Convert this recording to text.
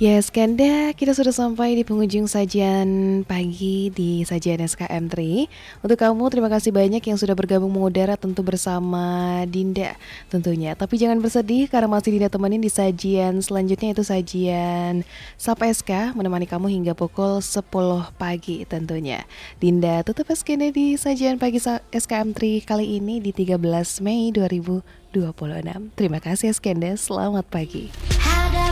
Ya, Skanda, kita sudah sampai di penghujung sajian pagi di sajian SKM3. Untuk kamu, terima kasih banyak yang sudah bergabung mengudara tentu bersama Dinda tentunya. Tapi jangan bersedih karena masih Dinda temenin di sajian selanjutnya, itu sajian Sapa SK, menemani kamu hingga pukul 10 pagi tentunya. Dinda tutup Skanda di sajian pagi SKM3 kali ini di 13 Mei 2026. Terima kasih Skanda, selamat pagi.